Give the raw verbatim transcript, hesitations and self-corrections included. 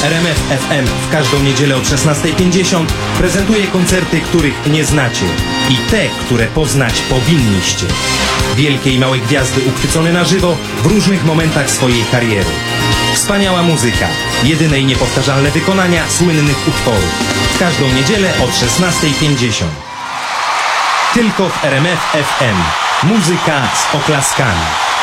R M F F M w każdą niedzielę od szesnastej pięćdziesiąt prezentuje koncerty, których nie znacie i te, które poznać powinniście. Wielkie i małe gwiazdy uchwycone na żywo w różnych momentach swojej kariery. Wspaniała muzyka, jedyne i niepowtarzalne wykonania słynnych utworów. W każdą niedzielę od szesnastej pięćdziesiąt. Tylko w R M F F M. Muzyka z oklaskami.